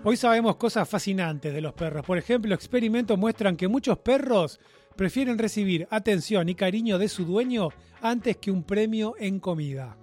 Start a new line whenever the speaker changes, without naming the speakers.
Hoy sabemos cosas fascinantes de los perros. Por ejemplo, experimentos muestran que muchos perros prefieren recibir atención y cariño de su dueño antes que un premio en comida.